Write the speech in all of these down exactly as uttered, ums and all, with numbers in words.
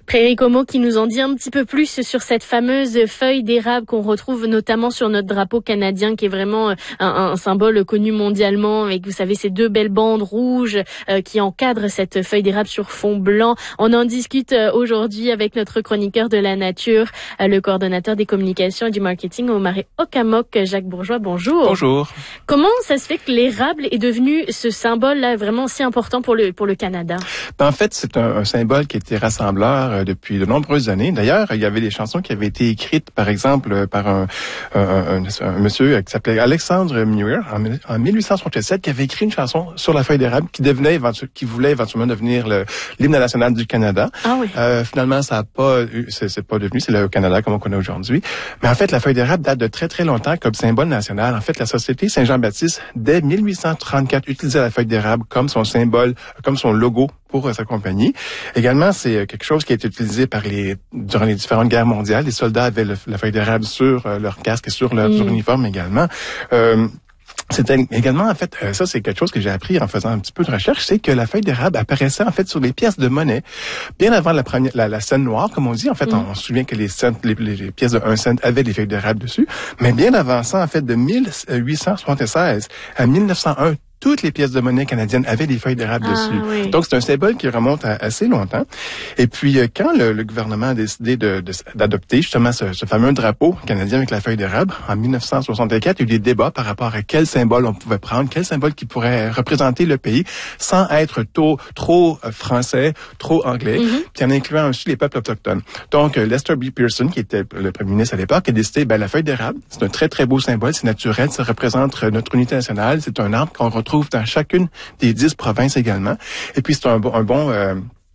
Prairie Como qui nous en dit un petit peu plus sur cette fameuse feuille d'érable qu'on retrouve notamment sur notre drapeau canadien, qui est vraiment un, un symbole connu mondialement, avec, vous savez, ces deux belles bandes rouges euh, qui encadrent cette feuille d'érable sur fond blanc. On en discute euh, aujourd'hui avec notre chroniqueur de la nature, euh, le coordonnateur des communications et du marketing au Marais Ocamok, Jacques Bourgeois. Bonjour. Bonjour. Comment ça se fait que l'érable est devenu ce symbole-là vraiment si important pour le pour le Canada? Ben, en fait, c'est un, un symbole qui était rassembleur euh, depuis de nombreuses années. D'ailleurs, il y avait des chansons qui avaient été écrites, par exemple, euh, par un, un, un, un monsieur qui s'appelait Alexandre Muir en, en mille huit cent soixante-sept, qui avait écrit une chanson sur la feuille d'érable qui devenait éventuellement, qui voulait éventuellement devenir le, l'hymne national du Canada. Ah oui. Euh, finalement, ça a pas, c'est, c'est pas devenu, c'est le Canada comme on connaît aujourd'hui. Mais en fait, la feuille d'érable date de très très longtemps comme symbole national. En fait, la Société Saint-Jean-Baptiste, dès mille huit cent trente-quatre, utilisait la feuille d'érable comme son symbole, comme son logo pour euh, sa compagnie. Également, c'est quelque chose qui a été utilisé par les durant les différentes guerres mondiales. Les soldats avaient le, la feuille d'érable sur euh, leur casque et sur leur, mmh. leur uniforme également. Euh, C'était également, en fait, ça c'est quelque chose que j'ai appris en faisant un petit peu de recherche, c'est que la feuille d'érable apparaissait en fait sur les pièces de monnaie bien avant la première, la, la scène noire, comme on dit. En fait, mm. on, on se souvient que les, cents, les, les, les pièces de un cent avaient des feuilles d'érable dessus, mais bien avant ça, en fait, de mille huit cent soixante-seize à mille neuf cent un, toutes les pièces de monnaie canadiennes avaient des feuilles d'érable ah, dessus. Oui. Donc, c'est un symbole qui remonte à assez longtemps. Et puis, quand le, le gouvernement a décidé de, de, d'adopter justement ce, ce fameux drapeau canadien avec la feuille d'érable, en mille neuf cent soixante-quatre, il y a eu des débats par rapport à quel symbole on pouvait prendre, quel symbole qui pourrait représenter le pays sans être trop, trop français, trop anglais, mm-hmm. puis en incluant aussi les peuples autochtones. Donc, Lester B. Pearson, qui était le premier ministre à l'époque, a décidé, ben, la feuille d'érable, c'est un très, très beau symbole, c'est naturel, ça représente notre unité nationale, c'est un arbre qu'on retrouve dans chacune des dix provinces également. Et puis, c'est un bon... Un bon euh,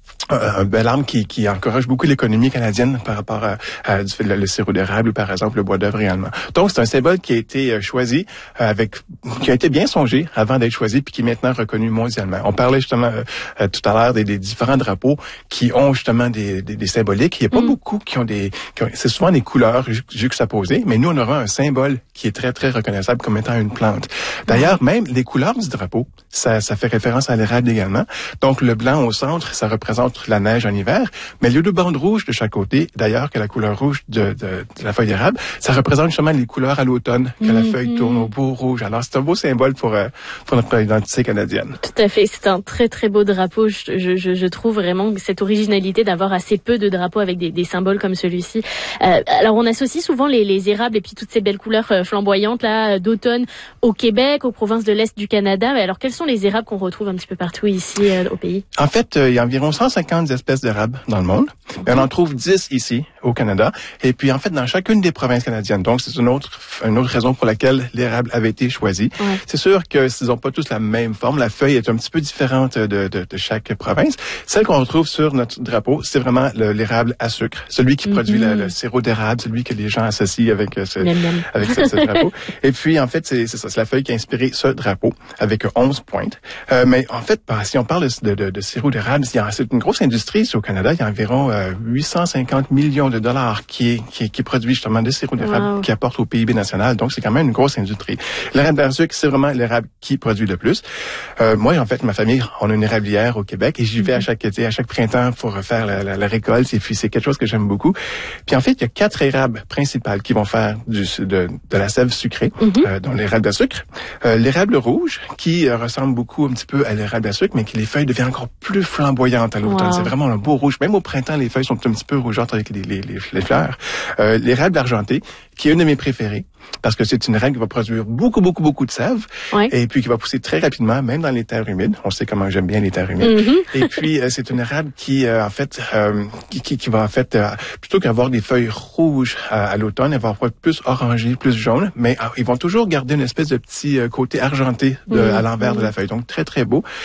un bel arbre qui, qui encourage beaucoup l'économie canadienne par rapport à, à du, le, le sirop d'érable ou par exemple le bois d'œuvre également. Donc c'est un symbole qui a été choisi avec, qui a été bien songé avant d'être choisi puis qui est maintenant reconnu mondialement. On parlait justement euh, tout à l'heure des, des différents drapeaux qui ont justement des, des, des symboliques. Il n'y a pas mm. beaucoup qui ont des, qui ont, c'est souvent des couleurs ju- juxtaposées, mais nous on aura un symbole qui est très très reconnaissable comme étant une plante. D'ailleurs même les couleurs du drapeau, ça, ça fait référence à l'érable également. Donc le blanc au centre, ça représente la neige en hiver, mais il y a deux bandes rouges de chaque côté, d'ailleurs que la couleur rouge de, de, de la feuille d'érable, ça représente justement les couleurs à l'automne, que mm-hmm. la feuille tourne au beau rouge. Alors c'est un beau symbole pour, euh, pour notre identité canadienne. Tout à fait, c'est un très très beau drapeau. Je, je, je trouve vraiment cette originalité d'avoir assez peu de drapeaux avec des, des symboles comme celui-ci. Euh, alors on associe souvent les, les érables et puis toutes ces belles couleurs flamboyantes là d'automne au Québec, aux provinces de l'Est du Canada. Alors quels sont les érables qu'on retrouve un petit peu partout ici euh, au pays? En fait, euh, il y a environ cent cinquante espèces d'érables dans le monde. Et on en trouve dix ici, au Canada. Et puis, en fait, dans chacune des provinces canadiennes. Donc, c'est une autre, une autre raison pour laquelle l'érable avait été choisi. Ouais. C'est sûr que s'ils n'ont pas tous la même forme, la feuille est un petit peu différente de, de, de chaque province. Celle qu'on retrouve sur notre drapeau, c'est vraiment le, l'érable à sucre. Celui qui mm-hmm. produit la, le sirop d'érable, celui que les gens associent avec ce, avec ce, ce drapeau. Et puis, en fait, c'est, c'est ça, c'est la feuille qui a inspiré ce drapeau avec onze pointes. Euh, mais en fait, si on parle de, de, de sirop d'érable, c'est une grosse industrie ici au Canada. Il y a environ euh, huit cent cinquante millions de dollars qui, qui, qui produit justement de sirop d'érable wow. qui apporte au P I B national. Donc, c'est quand même une grosse industrie. L'érable à sucre, c'est vraiment l'érable qui produit le plus. Euh, moi, en fait, ma famille, on a une érablière au Québec et j'y vais mm-hmm. à chaque été, à chaque printemps pour faire la, la, la récolte. Et puis, c'est quelque chose que j'aime beaucoup. Puis, en fait, il y a quatre érables principales qui vont faire du, de, de la sève sucrée, mm-hmm. euh, dont l'érable à sucre. Euh, l'érable rouge, qui euh, ressemble beaucoup un petit peu à l'érable à sucre, mais qui les feuilles deviennent encore plus flamboyantes à l'automne. Wow. C'est vraiment un beau rouge. Même au printemps, les feuilles sont un petit peu rougeâtres avec les, les, les, les fleurs. Euh, l'érable argenté, qui est une de mes préférées, parce que c'est une érable qui va produire beaucoup, beaucoup, beaucoup de sève, ouais. et puis qui va pousser très rapidement, même dans les terres humides. On sait comment j'aime bien les terres humides. Mm-hmm. Et puis, euh, c'est une érable qui, euh, en fait, euh, qui, qui, qui va, en fait, euh, plutôt qu'avoir des feuilles rouges à, à l'automne, elle va avoir plus orangé, plus jaune, mais euh, ils vont toujours garder une espèce de petit euh, côté argenté de, mm-hmm. à l'envers mm-hmm. de la feuille. Donc, très, très beau.